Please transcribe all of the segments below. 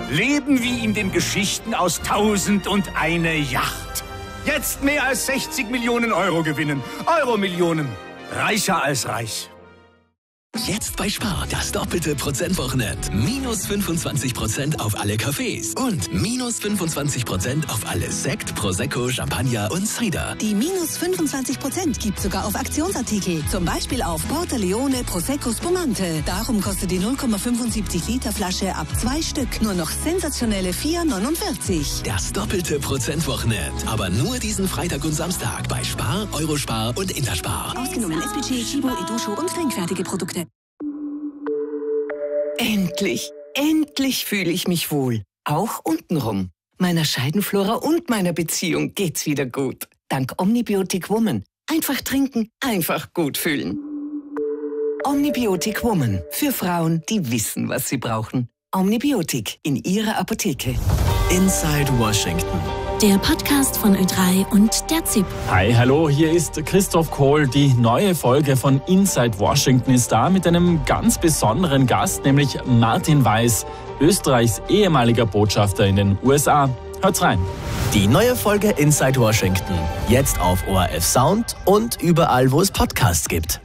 Leben wie in den Geschichten aus 1001 Yacht. Jetzt mehr als 60 Millionen Euro gewinnen. Euro-Millionen. Reicher als reich. Jetzt bei Spar das doppelte Prozentwochenend. Minus 25% auf alle Cafés und minus 25% auf alle Sekt, Prosecco, Champagner und Cider. Die minus 25% gibt sogar auf Aktionsartikel. Zum Beispiel auf Porta Leone, Prosecco, Spumante. Darum kostet die 0,75 Liter Flasche ab 2 Stück nur noch sensationelle 4,49. Das doppelte Prozentwochenend. Aber nur diesen Freitag und Samstag bei Spar, Eurospar und Interspar. Ausgenommen SPG, Chibo, Edusho und trinkfertige Produkte. Endlich fühle ich mich wohl. Auch untenrum. Meiner Scheidenflora und meiner Beziehung geht's wieder gut. Dank Omnibiotic Woman. Einfach trinken, einfach gut fühlen. Omnibiotic Woman. Für Frauen, die wissen, was sie brauchen. Omnibiotic in ihrer Apotheke. Inside Washington. Der Podcast von Ö3 und der ZIP. Hi, hallo, hier ist Christoph Kohl. Die neue Folge von Inside Washington ist da mit einem ganz besonderen Gast, nämlich Martin Weiß, Österreichs ehemaliger Botschafter in den USA. Hört's rein. Die neue Folge Inside Washington. Jetzt auf ORF Sound und überall, wo es Podcasts gibt.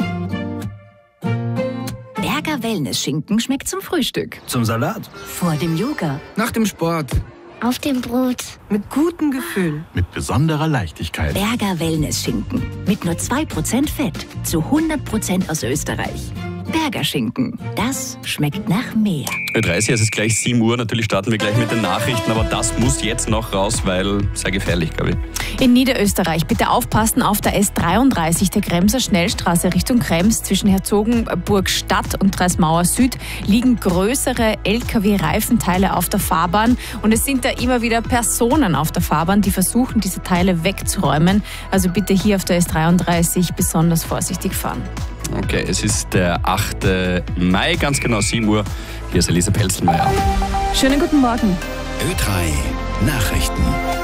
Berger Wellness-Schinken schmeckt zum Frühstück. Zum Salat. Vor dem Yoga. Nach dem Sport. Auf dem Brot. Mit gutem Gefühl. Mit besonderer Leichtigkeit. Berger Wellness-Schinken. Mit nur 2% Fett. Zu 100% aus Österreich. Berger Schinken. Das schmeckt nach mehr. Ö30, es ist gleich 7 Uhr. Natürlich starten wir gleich mit den Nachrichten, aber das muss jetzt noch raus, weil sehr gefährlich, glaube ich. In Niederösterreich bitte aufpassen auf der S33, der Kremser Schnellstraße Richtung Krems. Zwischen Herzogenburg Stadt und Dreismauer Süd liegen größere LKW-Reifenteile auf der Fahrbahn. Und es sind da immer wieder Personen auf der Fahrbahn, die versuchen, diese Teile wegzuräumen. Also bitte hier auf der S33 besonders vorsichtig fahren. Okay, es ist der 8. Mai, ganz genau 7 Uhr. Hier ist Elisa Pelzelmeier. Schönen guten Morgen. Ö3 Nachrichten.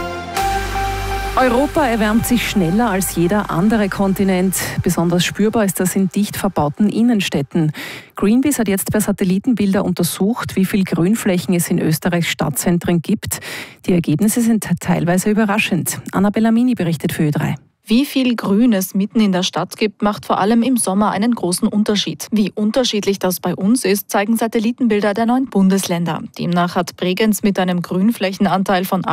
Europa erwärmt sich schneller als jeder andere Kontinent. Besonders spürbar ist das in dicht verbauten Innenstädten. Greenpeace hat jetzt per Satellitenbilder untersucht, wie viel Grünflächen es in Österreichs Stadtzentren gibt. Die Ergebnisse sind teilweise überraschend. Annabella Mini berichtet für Ö3. Wie viel Grün es mitten in der Stadt gibt, macht vor allem im Sommer einen großen Unterschied. Wie unterschiedlich das bei uns ist, zeigen Satellitenbilder der 9 Bundesländer. Demnach hat Bregenz mit einem Grünflächenanteil von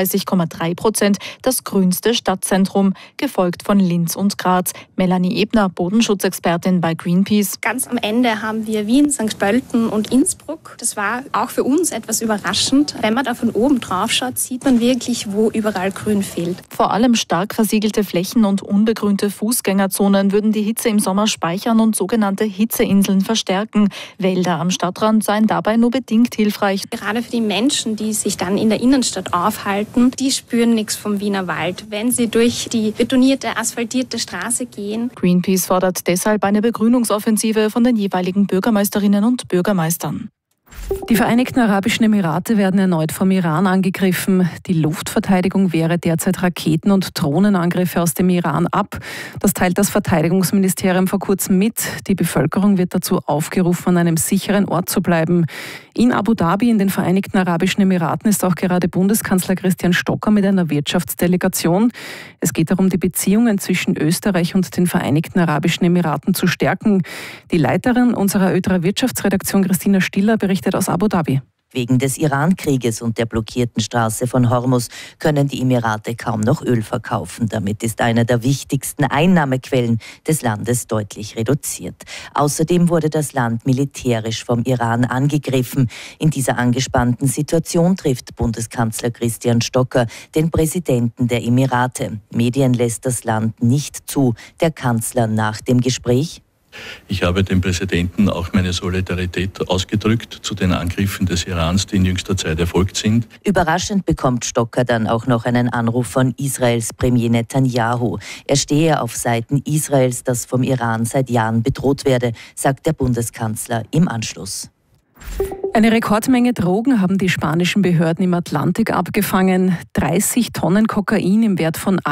38,3% das grünste Stadtzentrum, gefolgt von Linz und Graz. Melanie Ebner, Bodenschutzexpertin bei Greenpeace. Ganz am Ende haben wir Wien, St. Pölten und Innsbruck. Das war auch für uns etwas überraschend. Wenn man da von oben drauf schaut, sieht man wirklich, wo überall Grün fehlt. Vor allem stark versiegelte Flächen und unbegrünte Fußgängerzonen würden die Hitze im Sommer speichern und sogenannte Hitzeinseln verstärken. Wälder am Stadtrand seien dabei nur bedingt hilfreich. Gerade für die Menschen, die sich dann in der Innenstadt aufhalten, die spüren nichts vom Wiener Wald, wenn sie durch die betonierte, asphaltierte Straße gehen. Greenpeace fordert deshalb eine Begrünungsoffensive von den jeweiligen Bürgermeisterinnen und Bürgermeistern. Die Vereinigten Arabischen Emirate werden erneut vom Iran angegriffen. Die Luftverteidigung wehre derzeit Raketen- und Drohnenangriffe aus dem Iran ab. Das teilt das Verteidigungsministerium vor kurzem mit. Die Bevölkerung wird dazu aufgerufen, an einem sicheren Ort zu bleiben. In Abu Dhabi in den Vereinigten Arabischen Emiraten ist auch gerade Bundeskanzler Christian Stocker mit einer Wirtschaftsdelegation. Es geht darum, die Beziehungen zwischen Österreich und den Vereinigten Arabischen Emiraten zu stärken. Die Leiterin unserer Ö3 Wirtschaftsredaktion Christina Stiller berichtet aus Abu Dhabi. Wegen des Iran-Krieges und der blockierten Straße von Hormuz können die Emirate kaum noch Öl verkaufen. Damit ist eine der wichtigsten Einnahmequellen des Landes deutlich reduziert. Außerdem wurde das Land militärisch vom Iran angegriffen. In dieser angespannten Situation trifft Bundeskanzler Christian Stocker den Präsidenten der Emirate. Medien lässt das Land nicht zu. Der Kanzler nach dem Gespräch: Ich habe dem Präsidenten auch meine Solidarität ausgedrückt zu den Angriffen des Irans, die in jüngster Zeit erfolgt sind. Überraschend bekommt Stocker dann auch noch einen Anruf von Israels Premier Netanyahu. Er stehe auf Seiten Israels, das vom Iran seit Jahren bedroht werde, sagt der Bundeskanzler im Anschluss. Eine Rekordmenge Drogen haben die spanischen Behörden im Atlantik abgefangen. 30 Tonnen Kokain im Wert von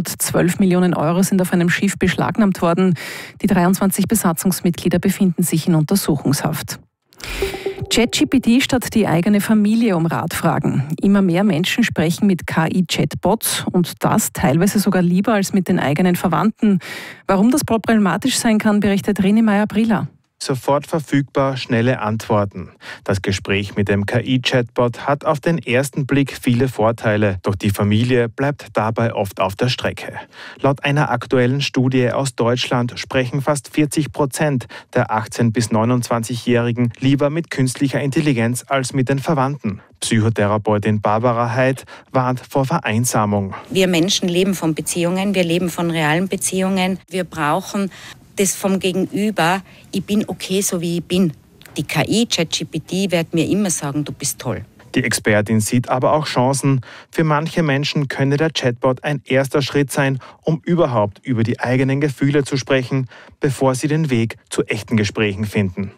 812 Millionen Euro sind auf einem Schiff beschlagnahmt worden. Die 23 Besatzungsmitglieder befinden sich in Untersuchungshaft. ChatGPT statt die eigene Familie um Rat fragen. Immer mehr Menschen sprechen mit KI-Chatbots und das teilweise sogar lieber als mit den eigenen Verwandten. Warum das problematisch sein kann, berichtet Rini Meyer-Briller. Sofort verfügbar, schnelle Antworten. Das Gespräch mit dem KI-Chatbot hat auf den ersten Blick viele Vorteile, doch die Familie bleibt dabei oft auf der Strecke. Laut einer aktuellen Studie aus Deutschland sprechen fast 40% der 18- bis 29-Jährigen lieber mit künstlicher Intelligenz als mit den Verwandten. Psychotherapeutin Barbara Heid warnt vor Vereinsamung. Wir Menschen leben von Beziehungen, wir leben von realen Beziehungen. Wir brauchen das vom Gegenüber, ich bin okay, so wie ich bin. Die KI, ChatGPT, wird mir immer sagen, du bist toll. Die Expertin sieht aber auch Chancen. Für manche Menschen könne der Chatbot ein erster Schritt sein, um überhaupt über die eigenen Gefühle zu sprechen, bevor sie den Weg zu echten Gesprächen finden.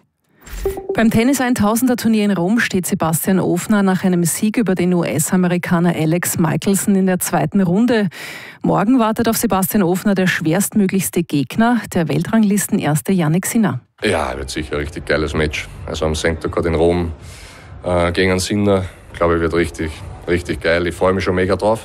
Beim Tennis-1000er-Turnier in Rom steht Sebastian Ofner nach einem Sieg über den US-Amerikaner Alex Michelsen in der zweiten Runde. Morgen wartet auf Sebastian Ofner der schwerstmöglichste Gegner, der Weltranglistenerste Jannik Sinner. Ja, wird sicher ein richtig geiles Match. Also am Sonntag in Rom gegen einen Sinner, glaube ich, wird richtig geil. Ich freue mich schon mega drauf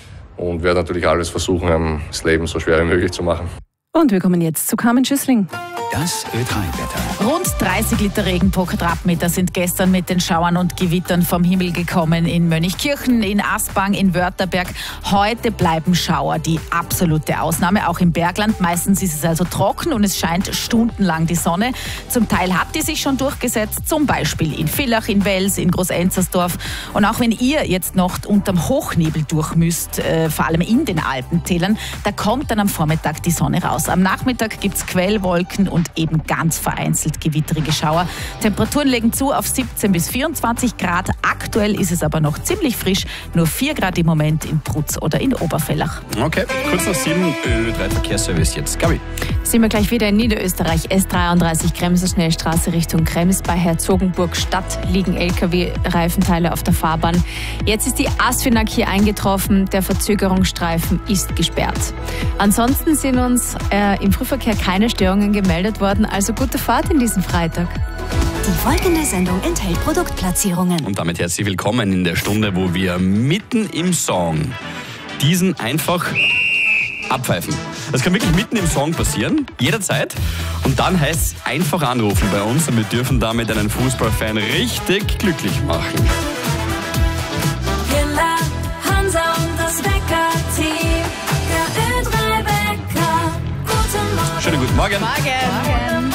und werde natürlich alles versuchen, das Leben so schwer wie möglich zu machen. Und wir kommen jetzt zu Carmen Schüssling. Das Ö3-Wetter. Rund 30 Liter Regen pro Quadratmeter sind gestern mit den Schauern und Gewittern vom Himmel gekommen. In Mönchkirchen, in Aspang, in Wörtherberg. Heute bleiben Schauer die absolute Ausnahme, auch im Bergland. Meistens ist es also trocken und es scheint stundenlang die Sonne. Zum Teil hat die sich schon durchgesetzt, zum Beispiel in Villach, in Wels, in Groß-Enzersdorf. Und auch wenn ihr jetzt noch unterm Hochnebel durch müsst, vor allem in den Alpentälern, da kommt dann am Vormittag die Sonne raus. Am Nachmittag gibt es Quellwolken und eben ganz vereinzelt gewitterige Schauer. Temperaturen legen zu auf 17 bis 24 Grad. Aktuell ist es aber noch ziemlich frisch. Nur 4 Grad im Moment in Prutz oder in Oberfellach. Okay, kurz nach 7 Ö3 Verkehrsservice jetzt. Gabi. Sind wir gleich wieder in Niederösterreich. S33 Kremser Schnellstraße Richtung Krems. Bei Herzogenburg Stadt liegen LKW-Reifenteile auf der Fahrbahn. Jetzt ist die Asfinag hier eingetroffen. Der Verzögerungsstreifen ist gesperrt. Ansonsten sind uns im Frühverkehr keine Störungen gemeldet worden. Also gute Fahrt in diesem Freitag. Die folgende Sendung enthält Produktplatzierungen. Und damit herzlich willkommen in der Stunde, wo wir mitten im Song diesen einfach abpfeifen. Das kann wirklich mitten im Song passieren, jederzeit. Und dann heißt es einfach anrufen bei uns und wir dürfen damit einen Fußballfan richtig glücklich machen. Hilla, Hansa und das Wecker-Team. Der Ö3-Wecker. Guten Morgen. Schönen guten Morgen. Morgen.